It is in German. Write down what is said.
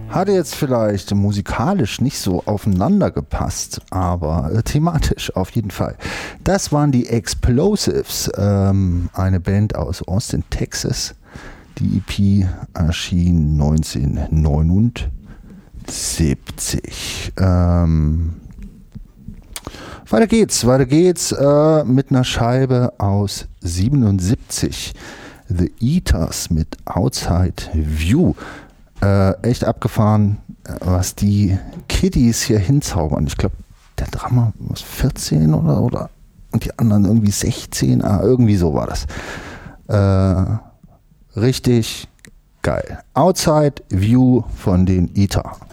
Hatte jetzt vielleicht musikalisch nicht so aufeinander gepasst, aber thematisch auf jeden Fall. Das waren die Explosives, eine Band aus Austin, Texas. Die EP erschien 1979. Weiter geht's mit einer Scheibe aus 77. The Eaters mit Outside View. Echt abgefahren, was die Kiddies hier hinzaubern. Ich glaube, der Drummer was 14 oder und die anderen irgendwie 16. Irgendwie so war das. Richtig geil. Outside View von den Eater.